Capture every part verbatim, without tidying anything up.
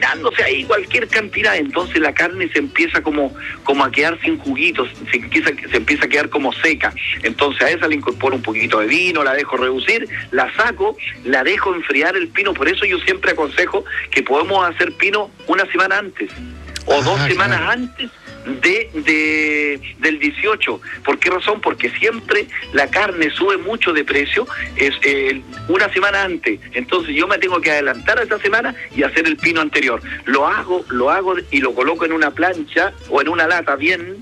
cocinándose ahí cualquier cantidad, entonces la carne se empieza como, como a quedar sin juguitos, se empieza, se empieza a quedar como seca. Entonces a esa le incorporo un poquito de vino, la dejo reducir, la saco, la dejo enfriar el pino. Por eso yo siempre aconsejo que podemos hacer pino una semana antes o ah, dos semanas claro. antes de, de del dieciocho. ¿Por qué razón? Porque siempre la carne sube mucho de precio es eh, una semana antes. Entonces yo me tengo que adelantar a esa semana y hacer el pino anterior. Lo hago, lo hago y lo coloco en una plancha o en una lata bien,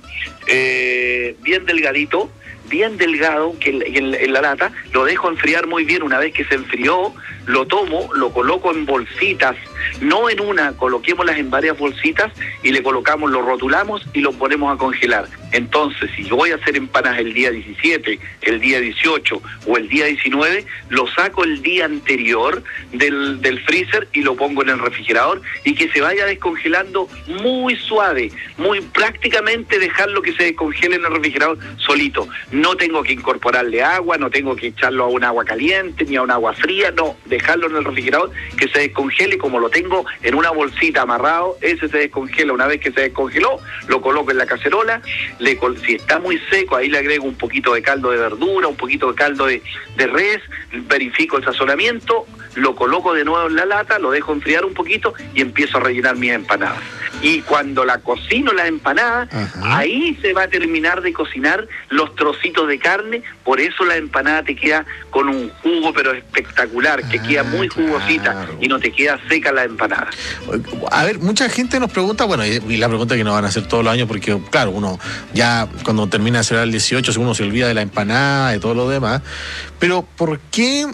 eh, bien delgadito, bien delgado que en, en la lata, lo dejo enfriar muy bien. Una vez que se enfrió, lo tomo, lo coloco en bolsitas, no en una, coloquémoslas en varias bolsitas y le colocamos, lo rotulamos y lo ponemos a congelar. Entonces, si yo voy a hacer empanadas el día diecisiete, el día dieciocho o el día diecinueve, lo saco el día anterior del, del freezer y lo pongo en el refrigerador y que se vaya descongelando muy suave, muy prácticamente dejarlo que se descongele en el refrigerador solito. No tengo que incorporarle agua, no tengo que echarlo a un agua caliente ni a un agua fría, no, dejarlo en el refrigerador que se descongele. Como lo tengo en una bolsita amarrado, ese se descongela. Una vez que se descongeló, lo coloco en la cacerola. Le, si está muy seco, ahí le agrego un poquito de caldo de verdura, un poquito de caldo de, de res, verifico el sazonamiento, lo coloco de nuevo en la lata, lo dejo enfriar un poquito y empiezo a rellenar mis empanadas. Y cuando la cocino la empanada, ajá, ahí se va a terminar de cocinar los trocitos de carne. Por eso la empanada te queda con un jugo pero espectacular, que ah, queda muy jugosita, claro, y no te queda seca la empanada. A ver, mucha gente nos pregunta, bueno, y la pregunta que nos van a hacer todos los años, porque claro, uno ya cuando termina de celebrar el dieciocho, uno se olvida de la empanada, de todo lo demás, pero ¿por qué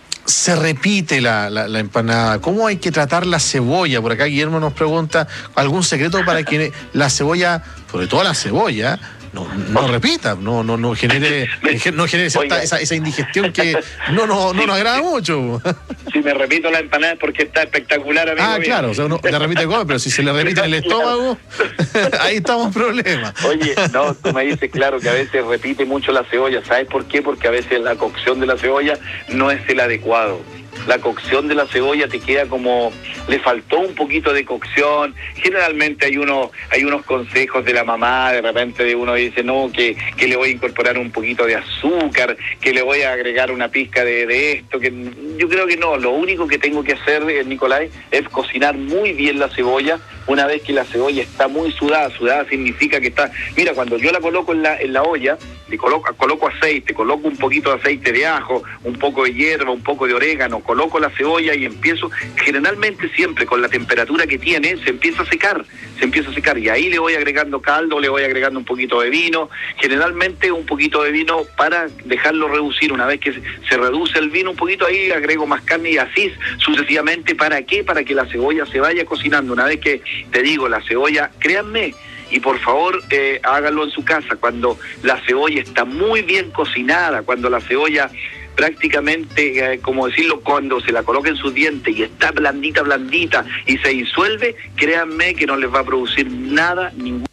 se repite la, la, la empanada? ¿Cómo hay que tratar la cebolla? Por acá Guillermo nos pregunta, ¿algún secreto para que la cebolla, sobre todo la cebolla, no, no repita, no, no, no genere, no genere esa, esa, esa indigestión que no, no, no nos agrada mucho? Si me repito la empanada es porque está espectacular, amigo. Ah, mío. Claro, o sea, uno la repite como, pero si se le repite en el estómago, ahí estamos en problemas. Oye, no, tú me dices, claro, que a veces repite mucho la cebolla. ¿Sabes por qué? Porque a veces la cocción de la cebolla no es el adecuado. La cocción de la cebolla te queda como, le faltó un poquito de cocción. Generalmente hay unos, hay unos consejos de la mamá, de repente de uno dice, no, que, que le voy a incorporar un poquito de azúcar, que le voy a agregar una pizca de, de esto, que yo creo que no. Lo único que tengo que hacer, Nicolás, es cocinar muy bien la cebolla. Una vez que la cebolla está muy sudada, sudada significa que está, mira, cuando yo la coloco en la, en la olla, le coloco, coloco aceite, coloco un poquito de aceite de ajo, un poco de hierba, un poco de orégano, coloco la cebolla y empiezo, generalmente siempre con la temperatura que tiene, se empieza a secar, se empieza a secar y ahí le voy agregando caldo, le voy agregando un poquito de vino, generalmente un poquito de vino para dejarlo reducir. Una vez que se reduce el vino un poquito, ahí agrego más carne y así sucesivamente. ¿Para qué? Para que la cebolla se vaya cocinando. Una vez que, te digo, la cebolla, créanme, y por favor eh, háganlo en su casa, cuando la cebolla está muy bien cocinada, cuando la cebolla prácticamente, eh, como decirlo, cuando se la coloca en sus dientes y está blandita, blandita y se disuelve, créanme que no les va a producir nada, ningún